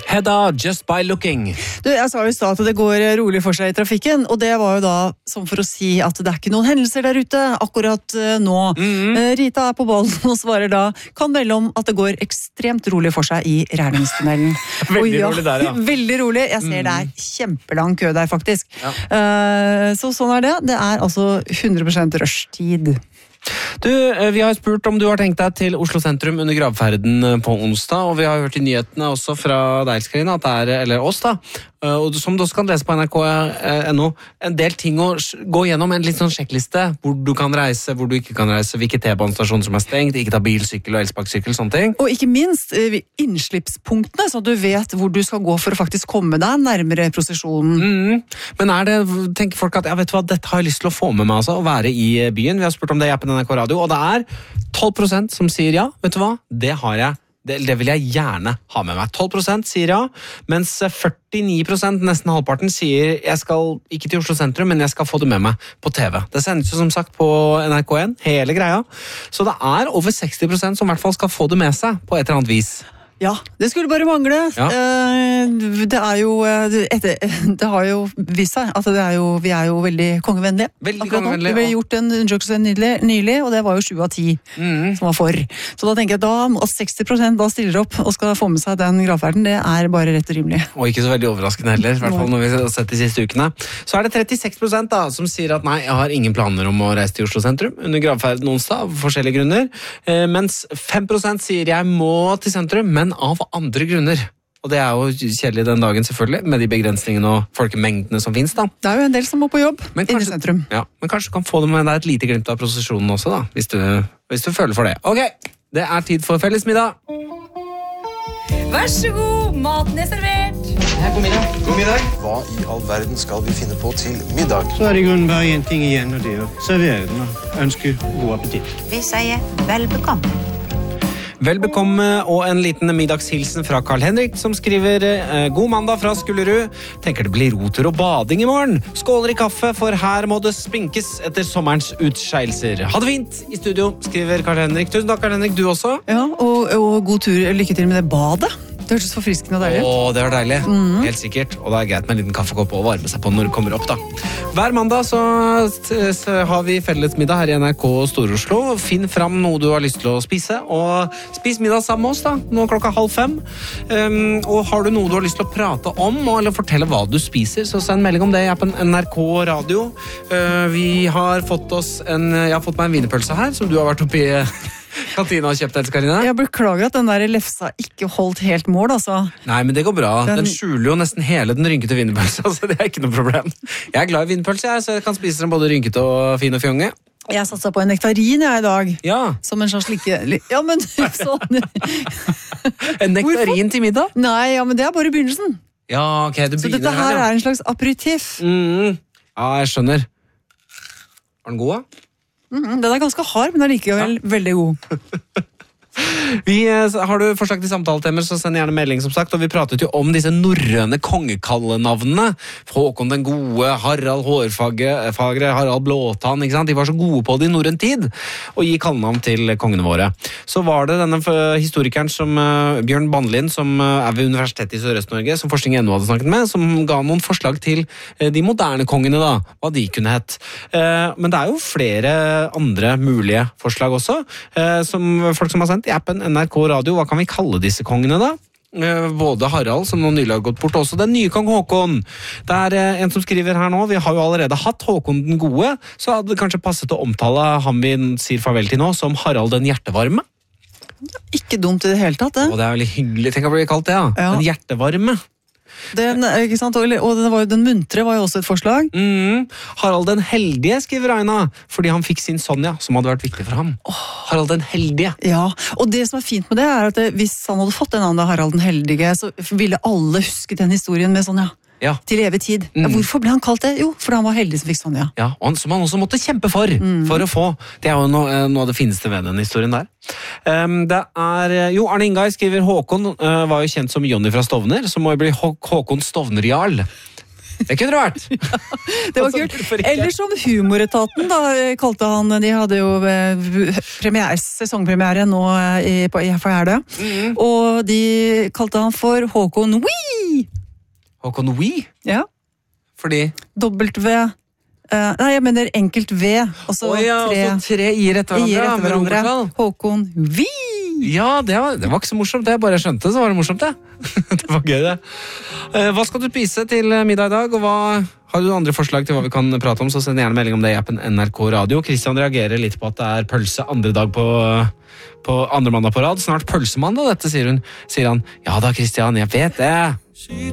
Hedda, just by looking. Du, jeg sa jo I stad at det går rolig for seg I trafikken, og det var jo da som for å si at det ikke noen hendelser der ute akkurat nå. Rita på bollen og svarer da, kan melde om at det går ekstremt rolig for seg I Rærningstunnelen. Veldig rolig der, ja. Veldig rolig. Jeg ser det kjempelang kø der, faktisk. Ja. Så sånn det. Det altså 100% rushtid. Du, vi har spurt om du har tenkt deg til Oslo sentrum under gravferden på onsdag, og vi har hørt I nyhetene også fra deg, Karina, at det eller oss da, og som du også kan lese på NRK.no, en del ting å gå gjennom, en litt sånn sjekkliste, hvor du kan reise, hvor du ikke kan reise, hvilke T-banestasjoner som stengt, ikke ta bil, sykkel og elsparkesykkel, sånne ting. Og ikke minst innslippspunktene, så du vet hvor du skal gå for å faktisk komme deg nærmere prosesjonen. Men tenker folk at, ja, vet du hva, dette har jeg lyst til å få med meg, altså, å være I byen. Vi har spurt om det I appen NRK Radio, og det 12% som sier ja, vet du hva, det har jeg. Det vil jeg gjerne ha med meg. 12% sier ja, mens 49%, nesten halvparten, sier jeg skal ikke til Oslo sentrum, men jeg skal få det med meg på TV. Det sendes jo som sagt på NRK1, hele greia. Så det over 60% som I hvert fall skal få det med seg på et eller annet vis. Ja, det skulle bare mangle. Ja. Det har jo vist seg at vi jo veldig kongevennlige. Veldig kongevennlige. Det ble gjort en undersøkelse nylig, og det var jo 7 av 10 som var for. Så da tenker jeg at 60% da stiller opp og skal få med seg den gravferden, det bare rett og rimelig. Og ikke så veldig overraskende heller, I hvert fall når vi har sett de siste ukene. Så det 36% da, som sier at nei, jeg har ingen planer om å reise til Oslo sentrum under gravferden onsdag, av forskjellige grunner. Mens 5% sier jeg må til sentrum, men av andre grunner. Og det jo kjedelig den dagen selvfølgelig, med de begrensningene og folkemengdene som finnes da. Det jo en del som må på jobb inne I sentrum. Ja, men kanskje du kan få det med deg et lite glimt av prosesjonen også da, hvis du føler for det. Ok, det tid for fellesmiddag. Vær så god, maten servert. God middag. God middag. Hva I all verden skal vi finne på til middag? Så det I grunnen bare en ting igjen, og det å servere den og ønske god appetitt. Vi sier velbekomme. Velbekomme og en liten middagshilsen fra Carl Henrik som skriver god mandag fra Skullerud. Tenker det blir roter og bading I morgen. Skåler I kaffe, for her må det spinkes etter sommerens utskeielser. Ha det fint I studio, skriver Carl Henrik. Tusen takk, Carl Henrik, du også. Ja, og god tur, lykke til med det badet. Det hørtes forfriskende og deilig. Det var deilig, helt sikkert. Og det greit med en liten kaffekopp og varme seg på når det kommer opp da. Hver mandag så har vi fellesmiddag her I NRK Stor-Oslo. Finn fram noe du har lyst til å spise, og spis middag sammen med oss da, nå 4:30. Og har du noe du har lyst til å prate om, eller fortelle hva du spiser, så send melding om det I appen NRK Radio. Jeg har fått meg en wienerpølse her, som du har vært oppe I kantina og kjøpt, Karina. Jeg beklager at den der lefsa ikke holdt helt mål, altså. Nei, men det går bra. Den skjuler jo nesten hele den rynkete wienerpølse, så det ikke noe problem. Jeg glad I wienerpølse, så jeg kan spise den både rynkete og fin og fjonge. Jeg satset på en nektarin I dag. Ja. Som en slags Ja, men sånn. En nektarin til middag? Nei, ja, men det bare begynnelsen. Ja, ok, du begynner her. Så dette her en slags aperitif. Ja, jeg skjønner. Var den god da? Den ganske hard, men likevel veldig god. Har du forslag til samtaletemmer, så send gjerne melding som sagt. Og vi pratet jo om disse norrøne kongekallenavnene. Håkon den gode, Harald Hårfagre, Harald Blåtann, ikke sant? De var så gode på det I norrøn tid, og gi kallenavn til kongene våre. Så var det denne historikeren som Bjørn Bandlin, som ved Universitetet I Sørøst-Norge, som Forskning.no hadde snakket med, som ga noen forslag til de moderne kongene da, hva de kunne hett. Men det jo flere andre mulige forslag også, som folk som har sendt I appen NRK Radio. Hva kan vi kalle disse kongene da? Både Harald, som nå nylig har gått bort, også den nye kong Håkon. Det en som skriver her nå, vi har jo allerede hatt Håkon den gode, så hadde det kanskje passet å omtale ham vi sier farvel til nå, som Harald den hjertevarme. Ikke dumt I det hele tatt, det. Og det veldig hyggelig, tenk å bli kalt det, ja. Den hjertevarme. Ikke sant? Og den muntre var jo også et forslag. Harald den heldige, skriver Aina, fordi han fikk sin Sonja, som hadde vært viktig for ham. Harald den heldige. Ja, og det som fint med det at hvis han hadde fått den navnet Harald den heldige, så ville alle huske den historien med Sonja. Ja. Til evig tid. Hvorfor ble han kalt det? Jo, fordi han var heldig som fikk Sonja. Ja, og som han også måtte kjempe for å få. Det jo noe av det fineste ved den historien der. Jo, Arne Ingai skriver Håkon var jo kjent som Jonny fra Stovner, så må jo bli Håkon Stovner-jarl. Det kunne det vært. Det var kult. Eller som Humoretaten, da, kalte han. De hadde jo sesongpremiere nå for helga. Og de kalte han for Håkon Wee! Håkon Wee? Ja. Fordi? W. Nei, jeg mener enkelt V. Og så tre i-er etter hverandre. Håkon Wee! Ja, det var ikke så morsomt. Det jeg bare skjønte, så var det morsomt, det. Det var gøy, det. Hva skal du spise til middag i dag, og har du andre forslag til hva vi kan prate om, så send gjerne melding om det i appen NRK Radio. Kristian reagerer litt på at det er pølse andre dag på andre mandag på rad. Snart pølsemandag, dette, sier han. Ja da, Kristian, jeg vet det.